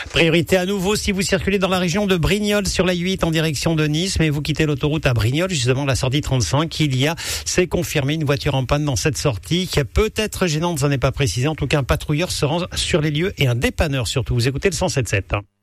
Priorité à nouveau si vous circulez dans la région de Brignoles sur la 8 en direction de Nice, mais vous quittez l'autoroute à Brignoles, justement la sortie 35. C'est confirmé, une voiture en panne dans cette sortie qui est peut-être gênante, ça n'est pas précisé. En tout cas, un patrouilleur se rend sur les lieux et un dépanneur surtout. Vous écoutez le 107.7.